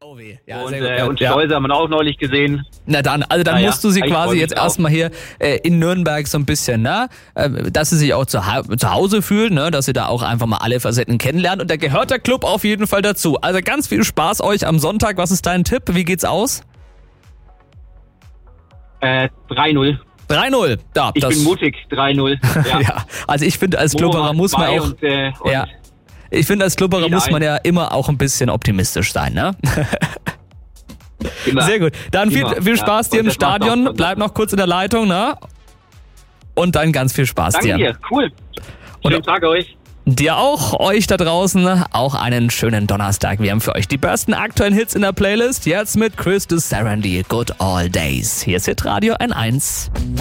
Oh weh. Ja, Und, sehr gut. und Schleuse haben wir auch neulich gesehen. Na dann, also dann musst du sie quasi jetzt erstmal hier in Nürnberg so ein bisschen, ne, dass sie sich auch zu Hause fühlen, ne, dass sie da auch einfach mal alle Facetten kennenlernen. Und da gehört der Club auf jeden Fall dazu. Also ganz viel Spaß euch am Sonntag. Was ist dein Tipp? Wie geht's aus? 3-0. 3-0. Ja, ich bin mutig, 3-0. Ja. Ja, also ich finde, als Klubberer muss man auch... ja. Ich finde, als Klubberer muss man ja immer auch ein bisschen optimistisch sein, ne? Immer. Sehr gut. Dann viel Spaß dir im Stadion. Bleib noch kurz in der Leitung, ne? Und dann ganz viel Spaß dir. Danke dir, cool. Schönen Tag euch. Dir auch, euch da draußen, auch einen schönen Donnerstag. Wir haben für euch die besten aktuellen Hits in der Playlist. Jetzt mit Chris de Sarandie, Good All Days. Hier ist Hitradio N1.